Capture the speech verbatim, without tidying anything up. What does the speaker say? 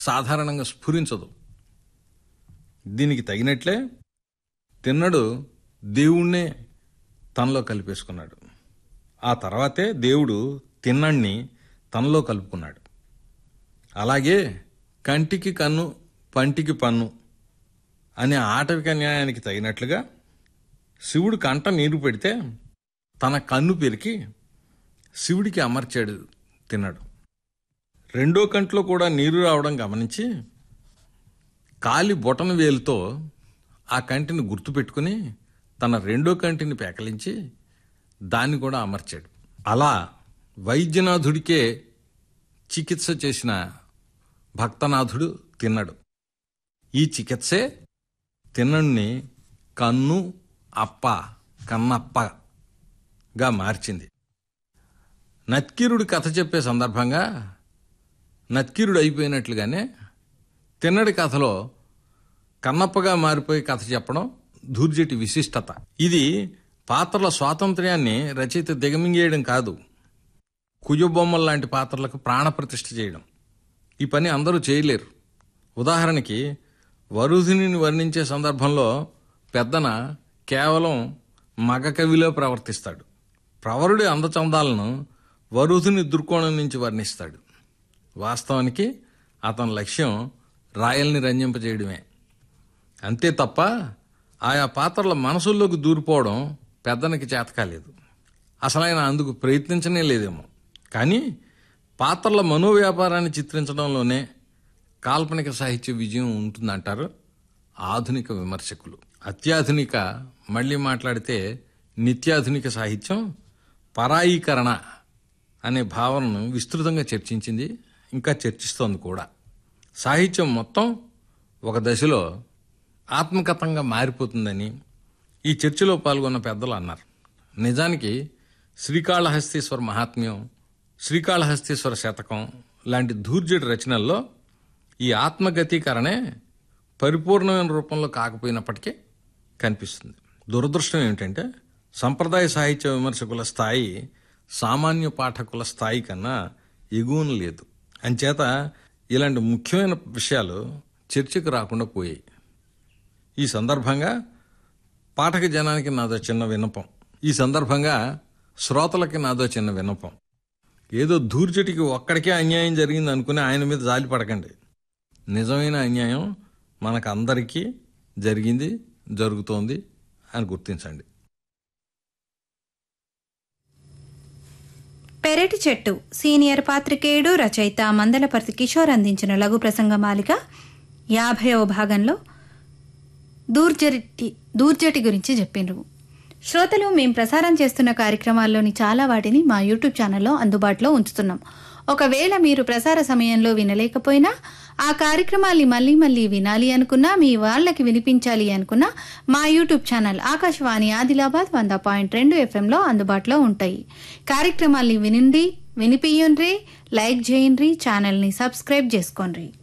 సాధారణంగా స్ఫురించదు. దీనికి తగినట్లే తిన్నడు దేవుణ్ణే తనలో కలిపేసుకున్నాడు. ఆ తర్వాతే దేవుడు తిన్నడిని తనలో కలుపుకున్నాడు. అలాగే కంటికి కన్ను పంటికి పన్ను అనే ఆటవిక న్యాయానికి తగినట్లుగా శివుడు కంట నీరు పెడితే తన కన్ను పెరికి శివుడికి అమర్చాడు తిన్నడు. రెండో కంట్లో కూడా నీరు రావడం గమనించి కాలి బొటన వేలుతో ఆ కంటిని గుర్తుపెట్టుకుని తన రెండో కంటిని పేకలించి దాన్ని కూడా అమర్చాడు. అలా వైద్యనాథుడికే చికిత్స చేసిన భక్తనాథుడు తిన్నడు. ఈ చికిత్సే తిన్నడిని కన్ను అప్ప కన్నప్పగా మార్చింది. నత్కీరుడి కథ చెప్పే సందర్భంగా నత్కీరుడు అయిపోయినట్లుగానే తిన్నడి కథలో కన్నప్పగా మారిపోయి కథ చెప్పడం దూర్జటి విశిష్టత. ఇది పాత్రల స్వాతంత్ర్యాన్ని రచయిత దిగమింగేయడం కాదు, కుజబొమ్మల లాంటి పాత్రలకు ప్రాణప్రతిష్ఠ చేయడం. ఈ పని అందరూ చేయలేరు. ఉదాహరణకి వరుధిని వర్ణించే సందర్భంలో పెద్దన కేవలం మగ కవిలో ప్రవర్తిస్తాడు. ప్రవరుడి అందచందాలను వరుధిని దృక్కోణం నుంచి వర్ణిస్తాడు. వాస్తవానికి అతని లక్ష్యం రాయల్ని రంజింపజేయడమే. అంతే తప్ప ఆయా పాత్రల మనసుల్లోకి దూరిపోవడం పెద్దనకి చేతకాలేదు. అసలు ఆయన అందుకు ప్రయత్నించనే లేదేమో. కానీ పాత్రల మనోవ్యాపారాన్ని చిత్రించడంలోనే కాల్పనిక సాహిత్య విజయం ఉంటుందంటారు ఆధునిక విమర్శకులు. అత్యాధునిక, మళ్ళీ మాట్లాడితే నిత్యాధునిక సాహిత్యం పరాయీకరణ అనే భావనను విస్తృతంగా చర్చించింది, ఇంకా చర్చిస్తోంది కూడా. సాహిత్యం మొత్తం ఒక దశలో ఆత్మకథంగా మారిపోతుందని ఈ చర్చలో పాల్గొన్న పెద్దలు అన్నారు. నిజానికి శ్రీకాళహస్తీశ్వర మహాత్మ్యం, శ్రీకాళహస్తీశ్వర శతకం లాంటి దూర్జటి రచనల్లో ఈ ఆత్మగతీకరణే పరిపూర్ణమైన రూపంలో కాకపోయినప్పటికీ కనిపిస్తుంది. దురదృష్టం ఏమిటంటే సంప్రదాయ సాహిత్య విమర్శకుల స్థాయి సామాన్య పాఠకుల స్థాయి కన్నా ఎగువన లేదు. అంచేత ఇలాంటి ముఖ్యమైన విషయాలు చర్చకు రాకుండా పోయాయి. ఈ సందర్భంగా పాఠక జనానికి నాదో చిన్న విన్నపం, ఈ సందర్భంగా శ్రోతలకి నాదో చిన్న విన్నపం. ఏదో దూర్జటికి ఒక్కడికే అన్యాయం జరిగింది అనుకుని ఆయన మీద జాలి పడకండి. నిజమైన అన్యాయం మనకు అందరికీ జరిగింది, జరుగుతోంది అని గుర్తించండి. పెరటి చెట్టు సీనియర్ పాత్రికేయుడు, రచయిత మందలపర్తి కిషోర్ అందించిన లఘు ప్రసంగ మాలిక యాభైవ భాగంలో దూర్జటి దూర్జటి గురించి చెప్పిండ్రు. శ్రోతలు, మేము ప్రసారం చేస్తున్న కార్యక్రమాల్లోని చాలా వాటిని మా యూట్యూబ్ ఛానల్లో అందుబాటులో ఉంచుతున్నాం. ఒకవేళ మీరు ప్రసార సమయంలో వినలేకపోయినా, ఆ కార్యక్రమాల్ని మళ్ళీ మళ్ళీ వినాలి అనుకున్నా, మీ వాళ్ళకి వినిపించాలి అనుకున్నా, మా యూట్యూబ్ ఛానల్ ఆకాశవాణి ఆదిలాబాద్ వంద పాయింట్ రెండు ఎఫ్ఎంలో అందుబాటులో ఉంటాయి. కార్యక్రమాల్ని వినండి, వినిపియండ్రి, లైక్ చేయండి, ఛానల్ని సబ్స్క్రైబ్ చేసుకోండి.